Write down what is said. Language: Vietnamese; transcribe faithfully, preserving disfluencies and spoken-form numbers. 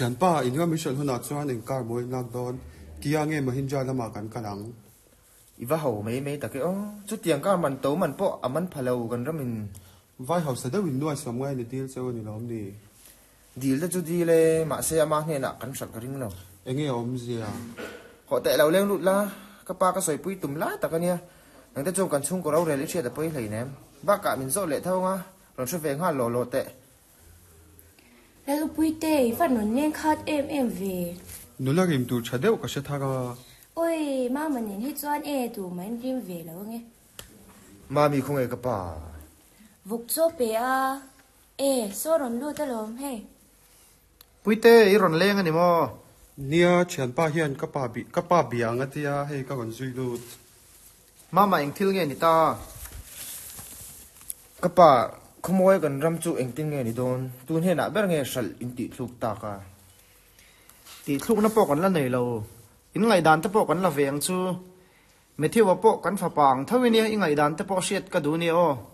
thian pa in ha mission huna chuan in kar moi nak don kia nge ma hinja lama kan kalang iwa ho mấy mấy ta cái ô chút tiền cả mình tấu mình po à mình phải lâu gần ra mình vai hau sa da win noi sam ngai ni til cheu ni lom ni deal đó chút đi le mà xe mà nghe nè cắn sạch cái ring nào enge om zia họ tệ lâu lên lụt la các ba các sợi pui tùm lá ta cái nia người ta trông cần chung có đâu để lấy chuyện tập pui lấy ném bác cả mình dỗ lệ thâu á rồi xuất về hoa lò lò tệ แล้วลูกปุ้ยเต้ฝันนนเน่งคาดเอ็มเอ็มวี nula rim tu chadeu ka sha thaga โอ้ยมามันเห็นให้จวนเอตูมันริมเวแล้วไง mà mình không hề các bà วุกโซเปียเอโซรอนลูตะลมเฮ้ pui tê ý ròn lên anh mò nia thian pa hian ka pa bi ka pa biang atia he ka gon zui lu mà mà anh thiêu nghe nị ta các bà không mua gần ram chu anh tin nghe nị đồn tuôn hè nã bé nghe sալ in tị lục ta cả tị lục nó bỏ con là này lâu in ngày đàn tập bỏ con là vẹn chu mấy thiêu bỏ con pha pang thâu ini in ngày đàn tập bỏ shit cả đủ nè ô